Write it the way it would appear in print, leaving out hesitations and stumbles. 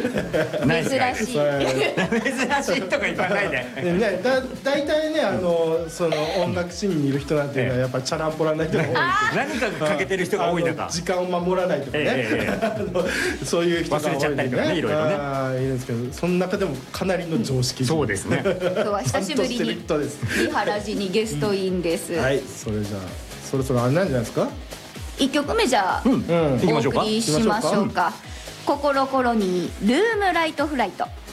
珍しい珍しいとか言わないで。 ね、だいたいねその音楽シーンにいる人なんていうのはやっぱりチャランポランな人が多い何かかけてる人が多い中、 時間を守らないとかね、そういう人が多い忘れちゃったりとかね、いろいろねいるんですけど、その中でもかなりの常識人。 そうですね。 今日は久しぶりにちゃんとストリートです三原寺にゲストインです。 はい、それじゃあそろそろあれなんじゃないですか。 一曲目じゃあ行きましょうか。 お送りしましょうか。心コロニールームライトフライト。